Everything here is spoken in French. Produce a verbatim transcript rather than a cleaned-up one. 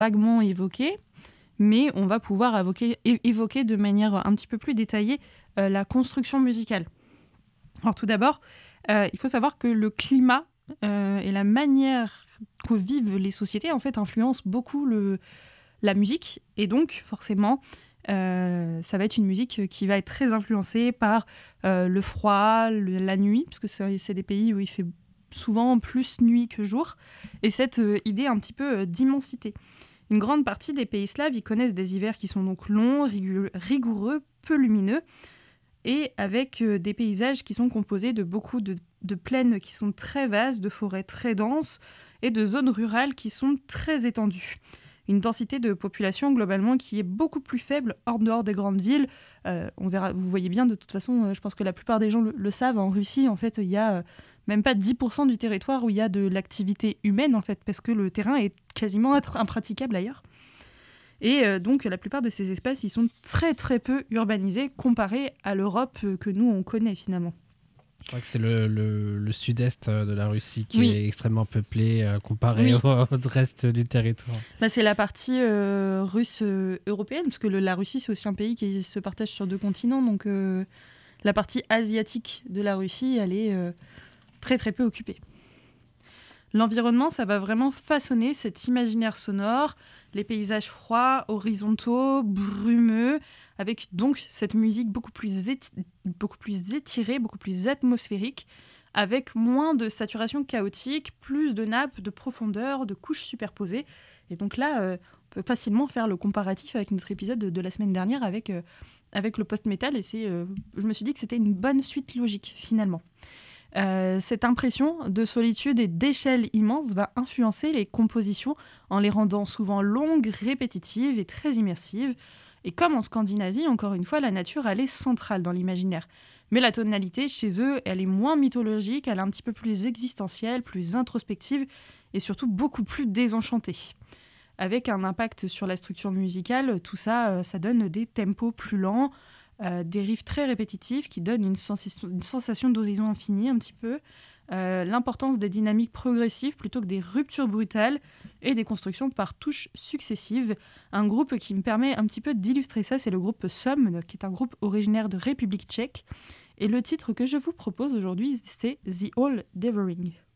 vaguement évoquer, mais on va pouvoir évoquer, é- évoquer de manière un petit peu plus détaillée euh, la construction musicale. Alors tout d'abord, euh, il faut savoir que le climat euh, et la manière que vivent les sociétés en fait influencent beaucoup le, la musique, et donc forcément euh, ça va être une musique qui va être très influencée par euh, le froid, le- la nuit, parce que c'est, c'est des pays où il fait souvent plus nuit que jour, et cette euh, idée un petit peu euh, d'immensité. Une grande partie des pays slaves, ils connaissent des hivers qui sont donc longs, rigu- rigoureux, peu lumineux, et avec euh, des paysages qui sont composés de beaucoup de, de plaines qui sont très vastes, de forêts très denses, et de zones rurales qui sont très étendues. Une densité de population globalement qui est beaucoup plus faible hors dehors des grandes villes. Euh, on verra, vous voyez bien, de toute façon, euh, je pense que la plupart des gens le, le savent, en Russie, en fait, il y a euh, même pas dix pour cent du territoire où il y a de l'activité humaine, en fait, parce que le terrain est quasiment être impraticable ailleurs. Et euh, donc, la plupart de ces espaces, ils sont très très peu urbanisés comparés à l'Europe euh, que nous, on connaît finalement. Je crois que c'est le, le, le sud-est de la Russie qui Oui. est extrêmement peuplé euh, comparé Oui. au, au reste du territoire. Bah, c'est la partie euh, russe euh, européenne, parce que le- la Russie, c'est aussi un pays qui se partage sur deux continents. Donc, euh, la partie asiatique de la Russie, elle est euh, très très peu occupée. L'environnement, ça va vraiment façonner cet imaginaire sonore, les paysages froids, horizontaux, brumeux, avec donc cette musique beaucoup plus, éti- beaucoup plus étirée, beaucoup plus atmosphérique, avec moins de saturation chaotique, plus de nappes, de profondeur, de couches superposées. Et donc là, euh, on peut facilement faire le comparatif avec notre épisode de, de la semaine dernière avec, euh, avec le post-metal. Et c'est, euh, je me suis dit que c'était une bonne suite logique, finalement. Euh, cette impression de solitude et d'échelle immense va influencer les compositions en les rendant souvent longues, répétitives et très immersives. Et comme en Scandinavie, encore une fois, la nature, elle est centrale dans l'imaginaire. Mais la tonalité, chez eux, elle est moins mythologique, elle est un petit peu plus existentielle, plus introspective et surtout beaucoup plus désenchantée. Avec un impact sur la structure musicale, tout ça, euh, ça donne des tempos plus lents, euh, des riffs très répétitifs qui donnent une sensation, une sensation d'horizon infini un petit peu, euh, l'importance des dynamiques progressives plutôt que des ruptures brutales et des constructions par touches successives. Un groupe qui me permet un petit peu d'illustrer ça, c'est le groupe Somme, qui est un groupe originaire de République tchèque. Et le titre que je vous propose aujourd'hui, c'est The All Devouring.